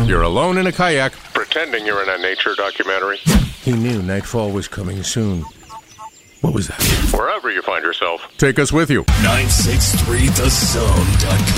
You're alone in a kayak, pretending you're in a nature documentary. He knew nightfall was coming soon. What was that? Wherever you find yourself, take us with you. 963thezone.com